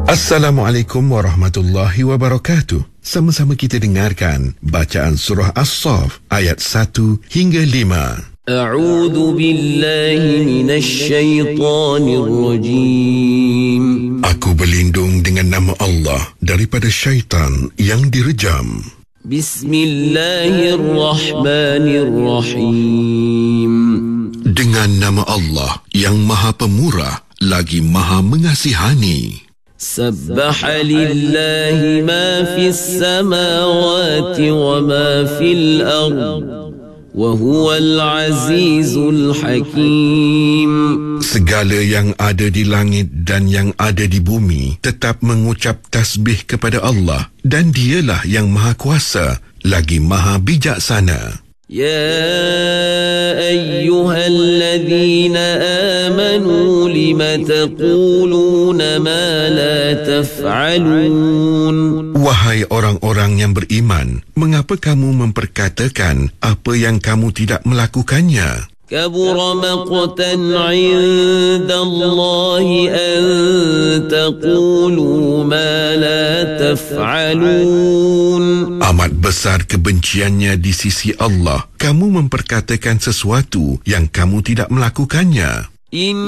Assalamualaikum warahmatullahi wabarakatuh. Sama-sama kita dengarkan bacaan surah As-Saff ayat 1 hingga 5. A'udzu billahi minasy syaithanir rajim. Aku berlindung dengan nama Allah daripada syaitan yang direjam. Bismillahirrahmanirrahim. Dengan nama Allah yang Maha Pemurah lagi Maha Mengasihani. Sabbaha lillahi ma fis samawati wa ma fil ard wa huwal azizul hakim. Segala yang ada di langit dan yang ada di bumi tetap mengucap tasbih kepada Allah, dan dialah yang Maha Kuasa lagi Maha Bijaksana. يا أيها الذين آمنوا لم تقولون ما لا تفعلون. Wahai orang-orang yang beriman, mengapa kamu memperkatakan apa yang kamu tidak melakukannya? كبر مقتا عند الله أن تقولوا ما لا تفعلون. Amat besar kebenciannya di sisi Allah, kamu memperkatakan sesuatu yang kamu tidak melakukannya.